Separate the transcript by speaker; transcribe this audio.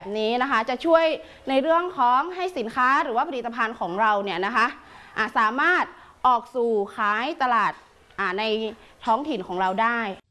Speaker 1: แบบนี้นะคะจะช่วยในเรื่องของให้สินค้าหรือว่าผลิตภัณฑ์ของเราเนี่ยนะคะสามารถออกสู่ขายตลาดในท้องถิ่นของเราได้